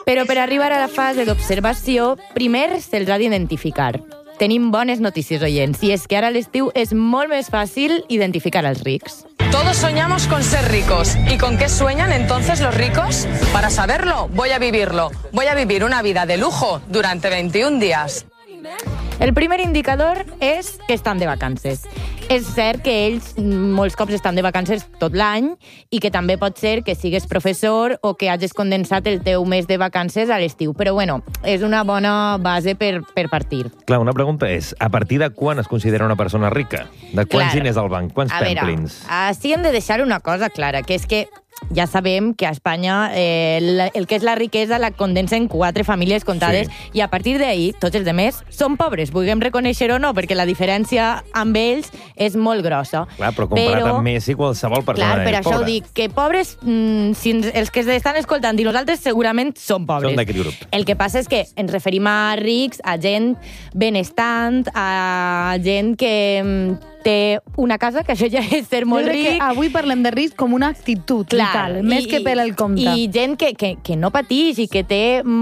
Però per arribar a la fase d'observació, primer se'ls ha d'identificar. Tenim bones notícies, oients, i és que ara a l'estiu és molt més fàcil identificar els rics. Todos soñamos con ser ricos. ¿Y con qué sueñan entonces los ricos? Para saberlo, voy a vivirlo. Voy a vivir una vida de lujo durante 21 días. El primer indicador és que estan de vacances. És cert que ells molts cops estan de vacances tot l'any i que també pot ser que sigues professor o que hagis condensat el teu mes de vacances a l'estiu. Però, bueno, és una bona base per partir. Clar, una pregunta és, a partir de quan es considera una persona rica? De quants diners al banc? Quants pèmplins? Sí hem de deixar una cosa clara, que és que ja sabem que a Espanya el que és la riquesa la condensen 4 famílies comptades i a partir d'ahir tots els demés són pobres, vulguem reconèixer o no, perquè la diferència amb ells és molt grossa. Clar, però comparat amb Messi, qualsevol persona per és això pobra. ho dic, que pobres, els que estan escoltant i nosaltres segurament són pobres. Són d'aquest grup. El que passa és que ens referim a rics, a gent benestant, a gent que té una casa, que això ja és ser molt ric. Jo crec que avui parlem de risc com una actitud, vital, més que per el compte. I gent que no patix i que té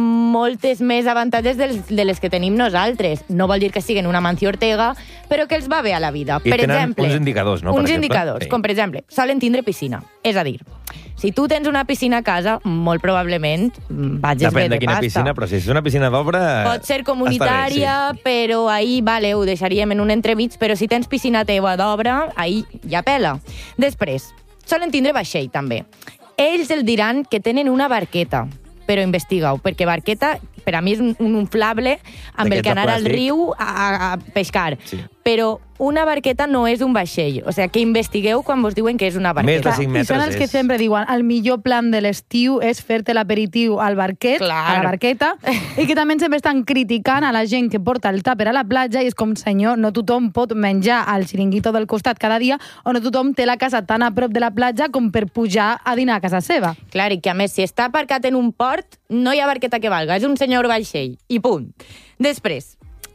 moltes més avantatges de les que tenim nosaltres. No vol dir que siguin una Mancio Ortega, però que els va bé a la vida. I per tenen exemple, uns indicadors, no? Uns indicadors, com per exemple, solen tindre piscina. És a dir, si tu tens una piscina a casa, molt probablement vagis bé de pasta. Depèn de quina piscina, però si és una piscina d'obra... Pot ser comunitària, però ahir, vale, ho deixaríem en un entremig, però si tens piscina teva d'obra, ahir ja pela. Després, solen tindre vaixell, també. Ells el diran que tenen una barqueta, però investiga-ho, perquè barqueta, per a mi és un inflable amb el que anar al riu a pescar. Sí. Però una barqueta no és un vaixell. O sigui, que investigueu quan vos diuen que és una barqueta. Més de 5 metres. I són els que sempre diuen el millor plan de l'estiu és fer-te l'aperitiu al barquet, a la barqueta, i que també sempre estan criticant a la gent que porta el tàper a la platja i és com, senyor, no tothom pot menjar al xiringuito del costat cada dia o no tothom té la casa tan a prop de la platja com per pujar a dinar a casa seva. Clar, i que a més, si està aparcat en un port, no hi ha barqueta que valga, és un senyor vaixell, i punt. Després,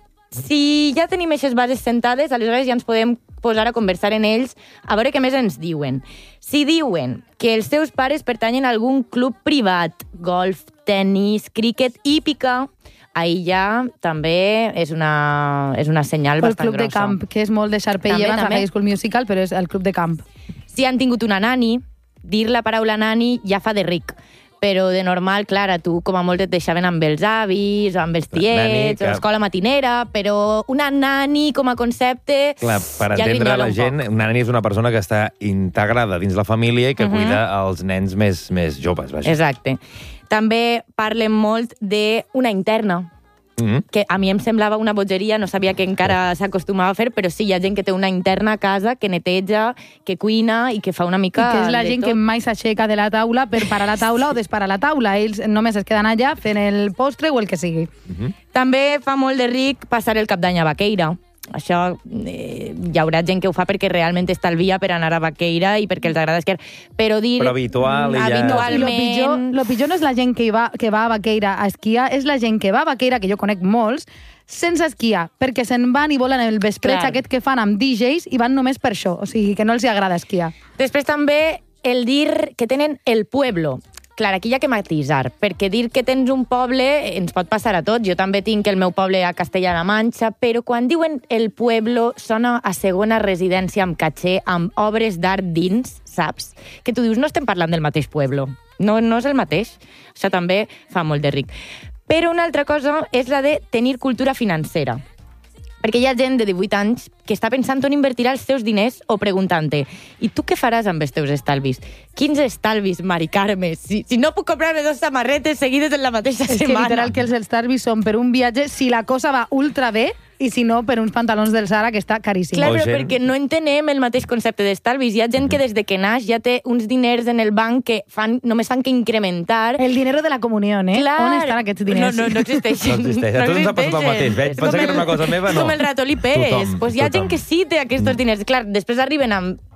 si ja tenim aquestes bases sentades, aleshores ja ens podem posar a conversar en ells, a veure què més ens diuen. Si diuen que els seus pares pertanyen a algun club privat, golf, tennis, críquet, hípica, ahir ja també és una senyal bastant grossa. El club de camp, que és molt de Sharpay Evans a High School Musical, però és el club de camp. Si han tingut una nani, dir la paraula nani ja fa de ric. Però de normal, clar, a tu com a molt et deixaven amb els avis, amb els tiets, a l'escola matinera, però una nani com a concepte... Clar, per entendre la gent, una nani és una persona que està integrada dins la família i que cuida els nens més joves. Vaja. Exacte. També parlem molt d'una interna, que a mi em semblava una bogeria, no sabia que encara s'acostumava a fer, però sí, hi ha gent que té una interna a casa, que neteja, que cuina i que fa una mica... I que és la gent que mai s'aixeca de la taula per parar la taula o desparar la taula. Ells només es queden allà fent el postre o el que sigui. També fa molt de ric passar el cap d'any a Baqueira. Això hi haurà gent que ho fa perquè realment estalvia per anar a Baqueira i perquè els agrada esquiar. Però dir... Però habitual i ja... Habitualment... Lo pitjor no és la gent que va a Baqueira a esquiar, és la gent que va a Baqueira, que jo conec molts, sense esquiar, perquè se'n van i volen el vespretx aquest que fan amb DJs i van només per això, o sigui, que no els agrada esquiar. Després també el dir que tenen el pueblo. Clar, aquí hi ha que matisar, perquè dir que tens un poble ens pot passar a tots. Jo també tinc el meu poble a Castella-La Manxa, però quan diuen el pueblo sona a segona residència amb caché, amb obres d'art dins, saps? Que tu dius, no estem parlant del mateix pueblo. No és el mateix. Això també fa molt de ric. Però una altra cosa és la de tenir cultura financera. Perquè hi ha gent de 18 anys que està pensant on invertirà els seus diners o preguntant-te, i tu què faràs amb els teus estalvis? Quins estalvis, Mari Carme? Si no puc comprar-me 2 samarretes seguides en la mateixa setmana. És que literal que els estalvis són per un viatge, si la cosa va ultra bé, i si no, per uns pantalons del Zara, que està caríssim. Clar, però perquè no entenem el mateix concepte d'estalvis. Hi ha gent que des de que naix ja té uns diners en el banc que només fan que incrementar... El dinero de la comunió, eh? Clar. On estan aquests diners? No existeixen. No existeix. A tots ens ha passat el mateix, veig. Pensa que era una cosa meva, no. És com el ratolí Pérez. Hi ha gent que sí té aquests diners. Clar, després arriben amb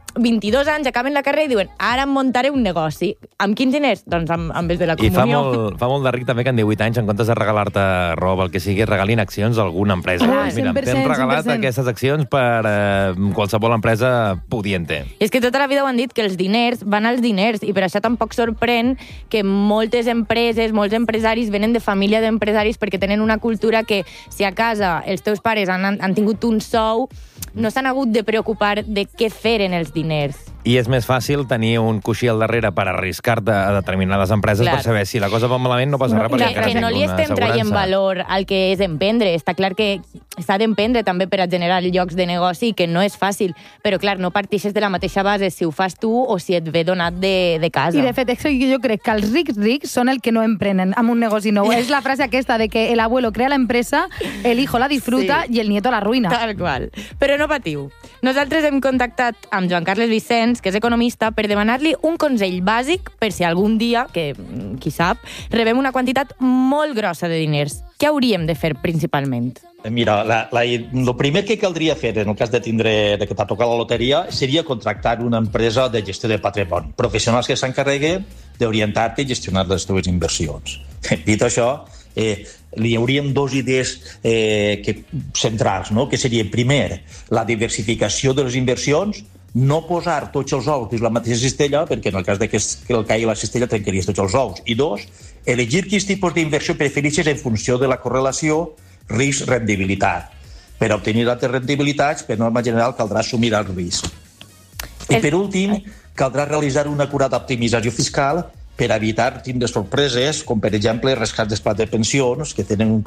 22 anys, acaben la carrera i diuen ara em muntaré un negoci. Amb quins diners? Doncs amb els de la comunió. I fa molt de ric també que en 18 anys, en comptes de regalar-te roba, el que sigui, regalin accions a alguna empresa. Mira, t'hem regalat 100%. Aquestes accions per qualsevol empresa pudiente. I és que tota la vida ho han dit, que els diners van als diners, i per això tampoc sorprèn que moltes empreses, molts empresaris venen de família d'empresaris perquè tenen una cultura que si a casa els teus pares han tingut un sou, no s'han hagut de preocupar de què fer en els diners. I és més fàcil tenir un coixí al darrere per arriscar-te a determinades empreses per saber si la cosa va malament no passa res. Que no li estem traient valor al que és emprendre. Està clar que s'ha d'emprendre també per a generar llocs de negoci, que no és fàcil. Però, clar, no partixes de la mateixa base si ho fas tu o si et ve donat de casa. I, de fet, jo crec que els rics són el que no emprenen amb un negoci nou. És la frase aquesta de que el abuelo crea la empresa, el hijo la disfruta i el nieto la arruïna. Tal qual. Però no patiu. Nosaltres hem contactat amb Joan Carles Vicens, que és economista, per demanar-li un consell bàsic per si algun dia, que qui sap, rebem una quantitat molt grossa de diners. Què hauríem de fer principalment? Mira, el primer que caldria fer en el cas de que t'ha tocat la loteria seria contractar una empresa de gestió de patrimoni, professionals que s'encarreguen d'orientar-te i gestionar les teves inversions. Dit això, hi hauríem dues idees centrals, no? Que seria, primer, la diversificació de les inversions, no posar tots els ous dins la mateixa cistella, perquè en el cas que el caigui la cistella trencaries tots els ous. I dos, elegir quins tipus d'inversió prefereixes en funció de la correlació risc-rendibilitat. Per obtenir altres rendibilitats, per norma general, caldrà assumir el risc. I per últim, caldrà realitzar una acurada optimització fiscal per evitar tindre sorpreses, com per exemple rescats dels plans de pensions, que tenen un